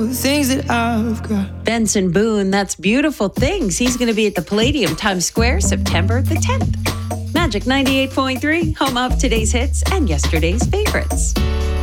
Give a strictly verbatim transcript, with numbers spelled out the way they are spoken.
beautiful things that I've got. Benson Boone, that's Beautiful Things. He's going to be at the Palladium, Times Square, September the tenth. Magic ninety-eight point three, home of today's hits and yesterday's favorites.